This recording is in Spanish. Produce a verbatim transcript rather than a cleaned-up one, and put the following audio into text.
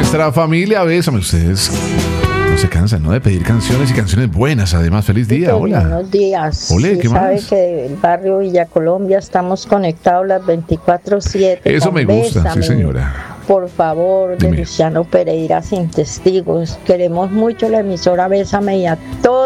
nuestra familia Bésame. Ustedes no se cansan, ¿no? De pedir canciones y canciones buenas. Además, feliz día. Hola. Buenos días. Ole, sí, ¿qué sabe más? que del barrio Villa Colombia estamos conectados las veinticuatro siete. Eso me gusta, Bésame. sí, señora. Por favor, de Dime. Luciano Pereira, Sin Testigos. Queremos mucho la emisora Bésame y a todos